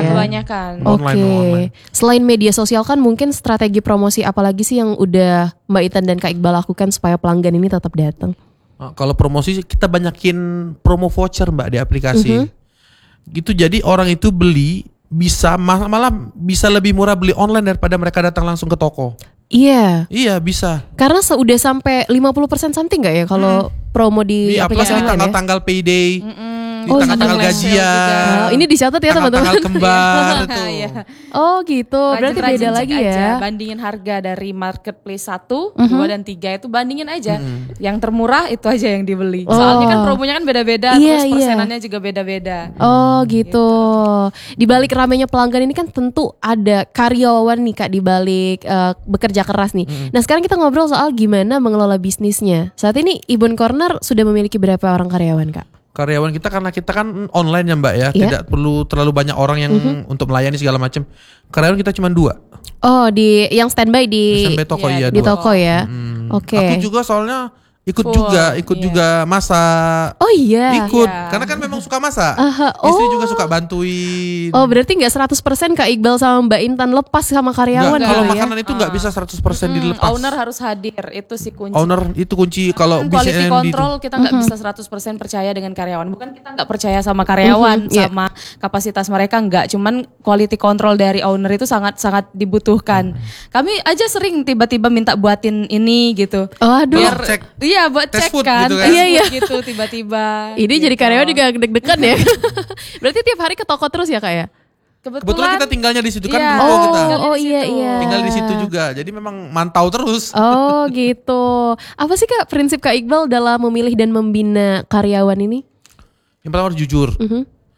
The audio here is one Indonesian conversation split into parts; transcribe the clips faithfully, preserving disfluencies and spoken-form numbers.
ya. Kebanyakan. Oke. Online, Selain media sosial kan mungkin strategi promosi apalagi sih yang udah Mbak Itan dan Kak Iqbal lakukan supaya pelanggan ini tetap datang? Nah, kalau promosi kita banyakin promo voucher Mbak di aplikasi. Mm-hmm. Gitu jadi orang itu beli bisa malah, malah bisa lebih murah beli online daripada mereka datang langsung ke toko. Iya. Iya bisa. Karena udah sampai lima puluh persen something gak ya kalau hmm. promo di, di aplikasi online ya? Di tanggal-tanggal payday. Mm-mm. Di Oh, tanggal-tanggal iya. gajian. Oh, ini dicatat ya teman-teman. Tanggal kembar itu. Oh gitu. Berarti Rajin-rajin beda cek lagi aja, ya. bandingin harga dari marketplace satu, Mhm. dua dan tiga itu bandingin aja. Mhm. Yang termurah itu aja yang dibeli. Oh. Soalnya kan promonya kan beda-beda, Iya, terus iya. persenannya juga beda-beda. Oh gitu. Di balik ramainya pelanggan ini kan tentu ada karyawan nih Kak di balik uh, bekerja keras nih. Mhm. Nah sekarang kita ngobrol soal gimana mengelola bisnisnya. Saat ini Ibon Corner sudah memiliki berapa orang karyawan Kak? Karyawan kita karena kita kan online ya Mbak ya, Iya. tidak perlu terlalu banyak orang yang Mhm. untuk melayani segala macam. Karyawan kita cuma dua. Oh di yang standby di Sampai toko Iya, iya di dua. toko ya. Hmm. Oke. Aku juga soalnya ikut Full, juga, ikut iya. juga masak. Oh iya. Ikut, Iya. karena kan memang suka masak. Aha, Istri oh. juga suka bantuin. Oh berarti nggak seratus persen Kak Iqbal sama Mbak Intan lepas sama karyawan Nggak, kalau gitu ya? makanan itu nggak bisa seratus persen Mm, dilepas. owner harus hadir, itu sih kunci. Owner itu kunci kalau Kan bisa quality yang di- control kita nggak bisa seratus persen percaya dengan karyawan. Bukan kita nggak percaya sama karyawan, Mhm, iya. sama kapasitas mereka nggak. Cuman quality control dari owner itu sangat sangat dibutuhkan. Kami aja sering tiba-tiba minta buatin ini gitu. Oh aduh. Biar Cek. iya buat Test cek food kan, gitu kan? Test Iya, food iya. gitu tiba-tiba. Ini gitu. jadi karyawan juga deg-degan ya. Berarti tiap hari ke toko terus ya Kak ya? Kebetulan kita tinggalnya di situ kan Iya. dulu kita. tinggal di Oh iya situ. iya. Tinggal di situ juga. Jadi memang mantau terus. Oh gitu. Apa sih Kak prinsip Kak Iqbal dalam memilih dan membina karyawan ini? Yang pertama harus jujur. Mhm.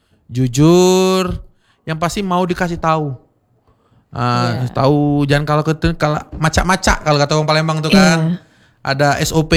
Jujur. Yang pasti mau dikasih tahu. Ah, Iya. tahu jangan kalau ketemu kalau macak-macak kalau kata orang Palembang tuh kan. Iya. Ada S O P